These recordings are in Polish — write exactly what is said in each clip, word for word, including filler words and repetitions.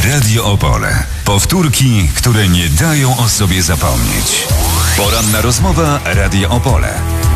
Radio Opole. Powtórki, które nie dają o sobie zapomnieć. Poranna rozmowa Radia Opole.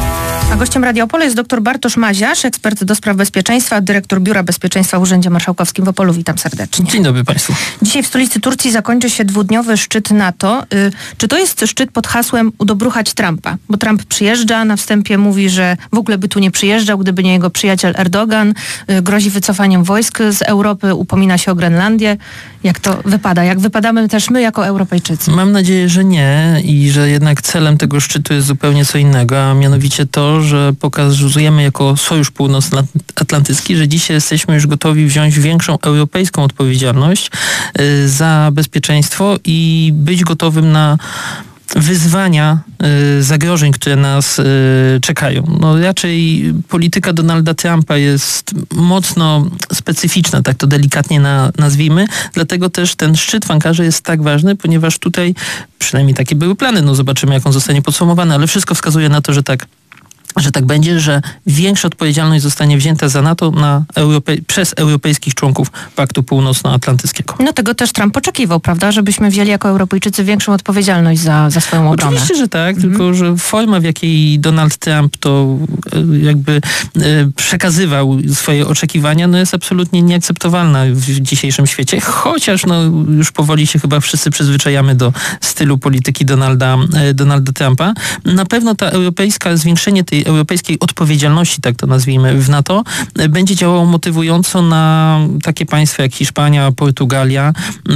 A gościem Radia Opole jest dr Bartosz Maziarz, ekspert do spraw bezpieczeństwa, dyrektor Biura Bezpieczeństwa w Urzędzie Marszałkowskim w Opolu. Witam serdecznie. Dzień dobry Państwu. Dzisiaj w stolicy Turcji zakończy się dwudniowy szczyt NATO. Y, czy to jest szczyt pod hasłem udobruchać Trumpa? Bo Trump przyjeżdża, na wstępie mówi, że w ogóle by tu nie przyjeżdżał, gdyby nie jego przyjaciel Erdogan. Y, grozi wycofaniem wojsk z Europy, upomina się o Grenlandię. Jak to wypada? Jak wypadamy też my jako Europejczycy? Mam nadzieję, że nie i że jednak celem tego szczytu jest zupełnie co innego, a mianowicie to, że pokazujemy jako Sojusz Północnoatlantycki, że dzisiaj jesteśmy już gotowi wziąć większą europejską odpowiedzialność y, za bezpieczeństwo i być gotowym na wyzwania, y, zagrożeń, które nas y, czekają. No raczej polityka Donalda Trumpa jest mocno specyficzna, tak to delikatnie na, nazwijmy. Dlatego też ten szczyt w Ankarze jest tak ważny, ponieważ tutaj przynajmniej takie były plany. No zobaczymy, jak on zostanie podsumowany, ale wszystko wskazuje na to, że tak że tak będzie, że większa odpowiedzialność zostanie wzięta za NATO na Europej- przez europejskich członków Paktu Północnoatlantyckiego. No tego też Trump oczekiwał, prawda? Żebyśmy wzięli jako Europejczycy większą odpowiedzialność za, za swoją obronę. Oczywiście, że tak, mhm. tylko że forma, w jakiej Donald Trump to jakby e, przekazywał swoje oczekiwania, no jest absolutnie nieakceptowalna w dzisiejszym świecie, chociaż no już powoli się chyba wszyscy przyzwyczajamy do stylu polityki Donalda, e, Donalda Trumpa. Na pewno ta europejska, zwiększenie tej europejskiej odpowiedzialności, tak to nazwijmy, w NATO, będzie działało motywująco na takie państwa jak Hiszpania, Portugalia yy,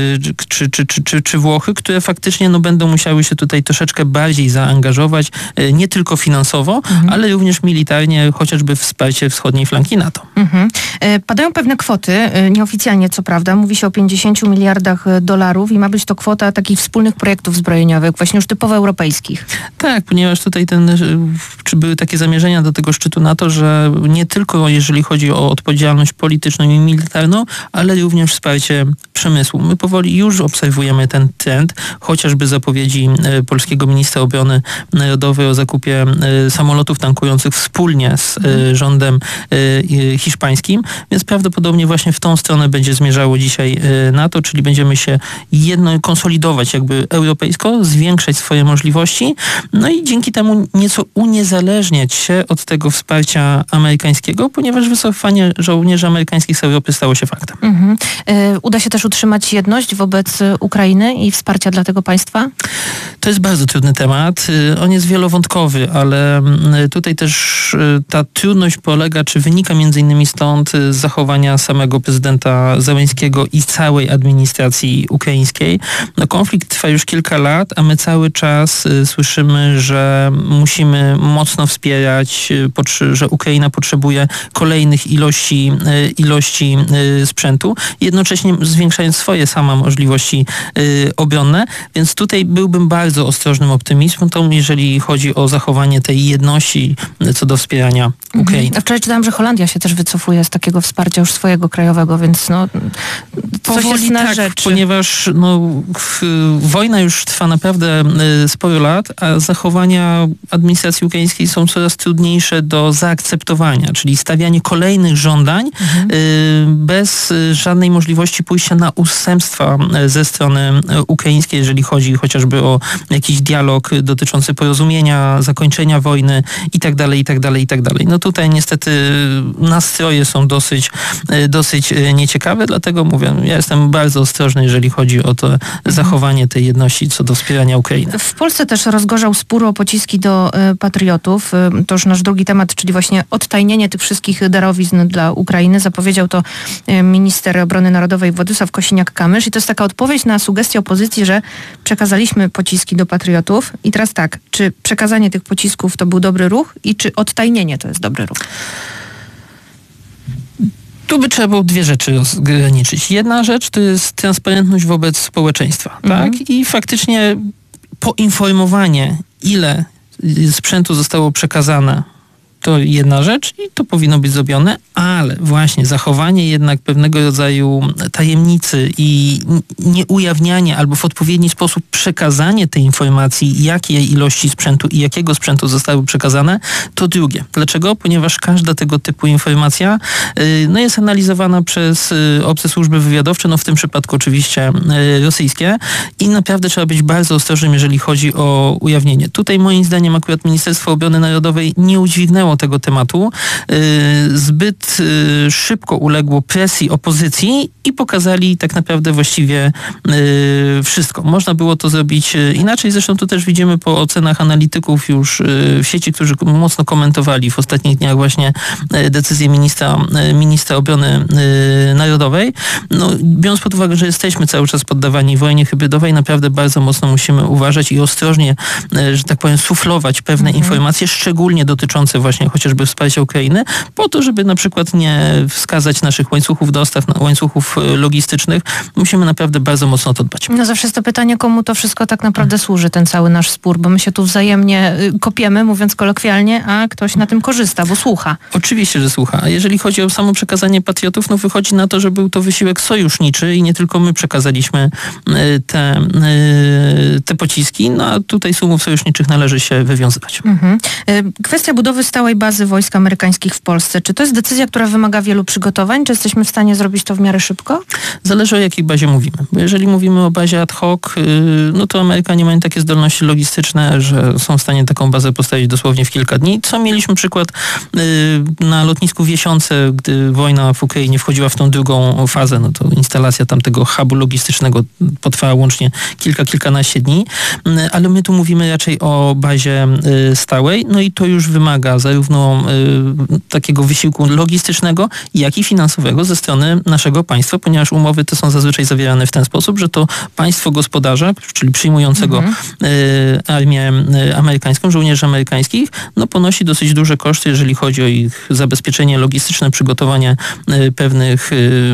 czy, czy, czy, czy, czy Włochy, które faktycznie no, będą musiały się tutaj troszeczkę bardziej zaangażować, yy, nie tylko finansowo, mhm. ale również militarnie, chociażby w wsparcie wschodniej flanki NATO. Mhm. Yy, padają pewne kwoty, yy, nieoficjalnie co prawda, mówi się o pięćdziesięciu miliardach dolarów i ma być to kwota takich wspólnych projektów zbrojeniowych, właśnie już typowo europejskich. Tak, ponieważ tutaj ten czy były takie zamierzenia do tego szczytu NATO, że nie tylko jeżeli chodzi o odpowiedzialność polityczną i militarną, ale również wsparcie przemysłu. My powoli już obserwujemy ten trend, chociażby zapowiedzi e, polskiego ministra obrony narodowej o zakupie e, samolotów tankujących wspólnie z e, rządem e, hiszpańskim, więc prawdopodobnie właśnie w tą stronę będzie zmierzało dzisiaj e, NATO, czyli będziemy się jedno konsolidować jakby europejsko, zwiększać swoje możliwości, no i dzięki temu nieco uniezależniać się od tego wsparcia amerykańskiego, ponieważ wycofanie żołnierzy amerykańskich z Europy stało się faktem. Mhm. Y, uda się też utrzymać jedność wobec Ukrainy i wsparcia dla tego państwa? To jest bardzo trudny temat. On jest wielowątkowy, ale tutaj też ta trudność polega, czy wynika między innymi stąd z zachowania samego prezydenta Zełenskiego i całej administracji ukraińskiej. No, konflikt trwa już kilka lat, a my cały czas słyszymy, że musimy mocno wspierać, że Ukraina potrzebuje kolejnych ilości, ilości sprzętu, jednocześnie zwiększając swoje same możliwości obronne, więc tutaj byłbym bardzo ostrożnym optymistą, jeżeli chodzi o zachowanie tej jedności co do wspierania Ukrainy. Mhm. A wczoraj czytałam, że Holandia się też wycofuje z takiego wsparcia już swojego krajowego, więc no coś jest na tak, rzeczy. Ponieważ no, wojna już trwa naprawdę sporo lat, a zachowania administracji ukraińskiej są coraz trudniejsze do zaakceptowania, czyli stawianie kolejnych żądań mhm. y, bez żadnej możliwości pójścia na ustępstwa ze strony ukraińskiej, jeżeli chodzi chociażby o jakiś dialog dotyczący porozumienia, zakończenia wojny i tak dalej, i tak dalej, i tak dalej. No tutaj niestety nastroje są dosyć, dosyć nieciekawe, dlatego mówię, ja jestem bardzo ostrożny, jeżeli chodzi o to mhm. zachowanie tej jedności co do wspierania Ukrainy. W Polsce też rozgorzał spór o pociski do y, patriotów. Y, to już nasz drugi temat, czyli właśnie odtajnienie tych wszystkich darowizn dla Ukrainy. Zapowiedział to y, minister obrony narodowej Władysław Kosiniak-Kamysz i to jest taka odpowiedź na sugestię opozycji, że przekazaliśmy pociski do patriotów i teraz tak, czy przekazanie tych pocisków to był dobry ruch i czy odtajnienie to jest dobry ruch? Tu by trzeba było dwie rzeczy rozgraniczyć. Jedna rzecz to jest transparentność wobec społeczeństwa, mhm. tak? I faktycznie poinformowanie, ile sprzętu zostało przekazane To jedna rzecz i to powinno być zrobione, ale właśnie zachowanie jednak pewnego rodzaju tajemnicy i nieujawnianie albo w odpowiedni sposób przekazanie tej informacji, jakiej ilości sprzętu i jakiego sprzętu zostały przekazane, to drugie. Dlaczego? Ponieważ każda tego typu informacja no, jest analizowana przez obce służby wywiadowcze, no w tym przypadku oczywiście rosyjskie i naprawdę trzeba być bardzo ostrożnym, jeżeli chodzi o ujawnienie. Tutaj moim zdaniem akurat Ministerstwo Obrony Narodowej nie udźwignęło tego tematu. Zbyt szybko uległo presji opozycji i pokazali tak naprawdę właściwie wszystko. Można było to zrobić inaczej. Zresztą tu też widzimy po ocenach analityków już w sieci, którzy mocno komentowali w ostatnich dniach właśnie decyzję ministra, ministra obrony narodowej. No, biorąc pod uwagę, że jesteśmy cały czas poddawani wojnie hybrydowej, naprawdę bardzo mocno musimy uważać i ostrożnie, że tak powiem, suflować pewne mhm. informacje, szczególnie dotyczące właśnie chociażby wsparcia Ukrainy, po to, żeby na przykład nie wskazać naszych łańcuchów dostaw, łańcuchów logistycznych. Musimy naprawdę bardzo mocno to dbać. No zawsze jest to pytanie, komu to wszystko tak naprawdę hmm. służy, ten cały nasz spór, bo my się tu wzajemnie kopiemy, mówiąc kolokwialnie, a ktoś na tym korzysta, bo słucha. Oczywiście, że słucha. A jeżeli chodzi o samo przekazanie patriotów, no wychodzi na to, że był to wysiłek sojuszniczy i nie tylko my przekazaliśmy te, te pociski, no a tutaj z umów sojuszniczych należy się wywiązywać. Mhm. Kwestia budowy stałej bazy wojsk amerykańskich w Polsce. Czy to jest decyzja, która wymaga wielu przygotowań? Czy jesteśmy w stanie zrobić to w miarę szybko? Zależy, o jakiej bazie mówimy. Bo jeżeli mówimy o bazie ad hoc, no to Amerykanie mają takie zdolności logistyczne, że są w stanie taką bazę postawić dosłownie w kilka dni. Co mieliśmy przykład na lotnisku w Jesiące, gdy wojna w Ukrainie wchodziła w tą drugą fazę, no to instalacja tamtego hubu logistycznego potrwała łącznie kilka, kilkanaście dni. Ale my tu mówimy raczej o bazie stałej, no i to już wymaga zarówno y, takiego wysiłku logistycznego, jak i finansowego ze strony naszego państwa, ponieważ umowy te są zazwyczaj zawierane w ten sposób, że to państwo gospodarza, czyli przyjmującego mhm. y, armię y, amerykańską, żołnierzy amerykańskich, no ponosi dosyć duże koszty, jeżeli chodzi o ich zabezpieczenie logistyczne, przygotowanie y, pewnych y,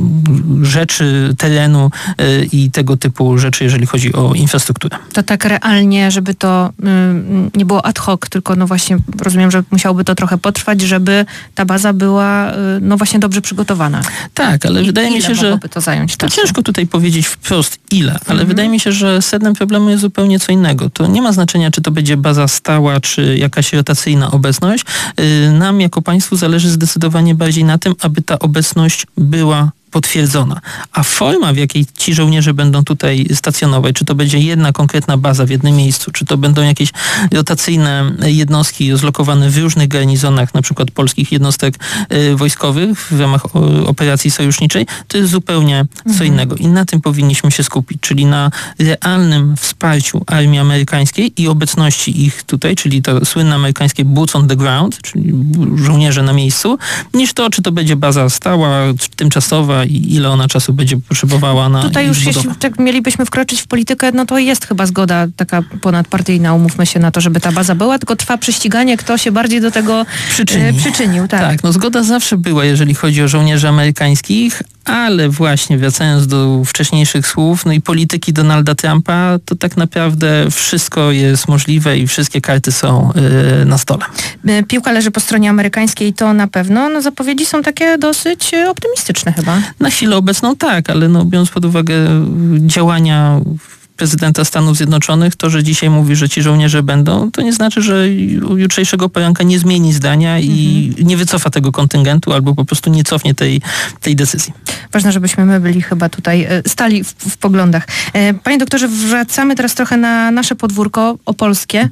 rzeczy, terenu y, i tego typu rzeczy, jeżeli chodzi o infrastrukturę. To tak realnie, żeby to y, nie było ad hoc, tylko no właśnie rozumiem, że musiałoby to trochę potrwać, żeby ta baza była no właśnie dobrze przygotowana. Tak, ale I wydaje mi się, że to zająć to czasu? ciężko tutaj powiedzieć wprost ile, ale mhm. wydaje mi się, że sednem problemu jest zupełnie co innego. To nie ma znaczenia, czy to będzie baza stała, czy jakaś rotacyjna obecność. Nam jako państwu zależy zdecydowanie bardziej na tym, aby ta obecność była potwierdzona. A forma, w jakiej ci żołnierze będą tutaj stacjonować, czy to będzie jedna konkretna baza w jednym miejscu, czy to będą jakieś rotacyjne jednostki zlokowane w różnych garnizonach, na przykład polskich jednostek y, wojskowych w ramach o, operacji sojuszniczej, to jest zupełnie mhm. co innego. I na tym powinniśmy się skupić, czyli na realnym wsparciu armii amerykańskiej i obecności ich tutaj, czyli to słynne amerykańskie boots on the ground, czyli żołnierze na miejscu, niż to, czy to będzie baza stała, tymczasowa, i ile ona czasu będzie potrzebowała na Tutaj już jeśli tak mielibyśmy wkroczyć w politykę, no to jest chyba zgoda taka ponadpartyjna, umówmy się na to, żeby ta baza była, tylko trwa prześciganie, kto się bardziej do tego Przyczyni. e, przyczynił. Tak. tak, no zgoda zawsze była, jeżeli chodzi o żołnierzy amerykańskich, ale właśnie wracając do wcześniejszych słów, no i polityki Donalda Trumpa, to tak naprawdę wszystko jest możliwe i wszystkie karty są yy, na stole. Piłka leży po stronie amerykańskiej, to na pewno. No zapowiedzi są takie dosyć optymistyczne chyba. Na chwilę obecną tak, ale no, biorąc pod uwagę działania prezydenta Stanów Zjednoczonych, to, że dzisiaj mówi, że ci żołnierze będą, to nie znaczy, że jutrzejszego poranka nie zmieni zdania i mhm. nie wycofa tego kontyngentu albo po prostu nie cofnie tej, tej decyzji. Ważne, żebyśmy my byli chyba tutaj stali w, w poglądach. Panie doktorze, wracamy teraz trochę na nasze podwórko opolskie.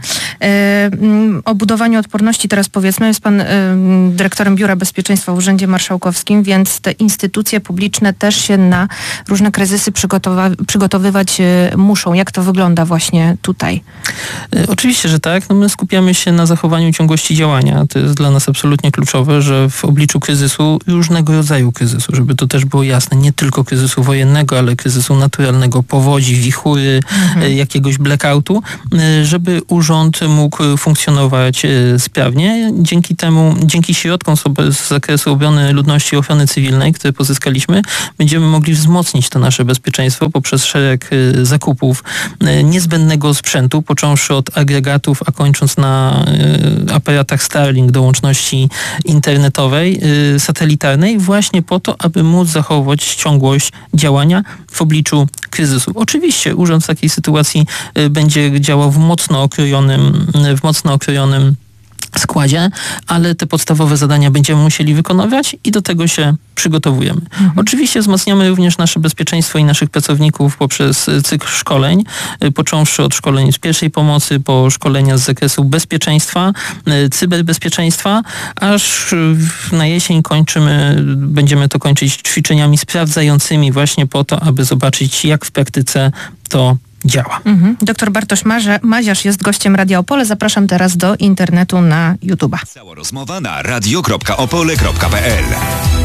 O budowaniu odporności teraz powiedzmy. Jest pan dyrektorem Biura Bezpieczeństwa w Urzędzie Marszałkowskim, więc te instytucje publiczne też się na różne kryzysy przygotowa- przygotowywać muszą. Jak to wygląda właśnie tutaj? Oczywiście, że tak. No my skupiamy się na zachowaniu ciągłości działania. To jest dla nas absolutnie kluczowe, że w obliczu kryzysu, różnego rodzaju kryzysu, żeby to też było jasne, nie tylko kryzysu wojennego, ale kryzysu naturalnego, powodzi, wichury, mhm. jakiegoś blackoutu, żeby urząd mógł funkcjonować sprawnie. Dzięki temu, dzięki środkom z zakresu obrony ludności i ochrony cywilnej, które pozyskaliśmy, będziemy mogli wzmocnić to nasze bezpieczeństwo poprzez szereg zakupów niezbędnego sprzętu, począwszy od agregatów, a kończąc na aparatach Starlink do łączności internetowej, satelitarnej, właśnie po to, aby móc zachować ciągłość działania w obliczu kryzysu. Oczywiście urząd w takiej sytuacji będzie działał w mocno okrojonym, w mocno okrojonym składzie, ale te podstawowe zadania będziemy musieli wykonywać i do tego się przygotowujemy. Mhm. Oczywiście wzmacniamy również nasze bezpieczeństwo i naszych pracowników poprzez cykl szkoleń, począwszy od szkoleń z pierwszej pomocy, po szkolenia z zakresu bezpieczeństwa, cyberbezpieczeństwa, aż na jesień kończymy, będziemy to kończyć ćwiczeniami sprawdzającymi właśnie po to, aby zobaczyć, jak w praktyce to działa. Mhm. Doktor Bartosz Maziarz jest gościem Radia Opole. Zapraszam teraz do internetu na YouTube'a. Cała rozmowa na radio kropka opole kropka p l.